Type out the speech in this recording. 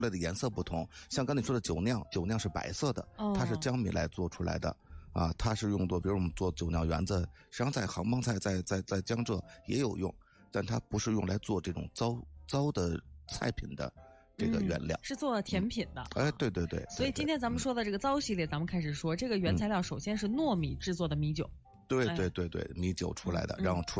来的颜色不同。像刚才你说的酒酿是白色的，它是江米来做出来的啊，它是用作，比如我们做酒酿圆子，实际上在杭帮菜在江浙也有用，但它不是用来做这种糟的菜品的这个原料， 是做甜品的。 对对对。 所以今天咱们说的这个糟系列，咱们开始说这个原材料，首先是糯米制作的米酒。 对对对对，米酒出来的，然后出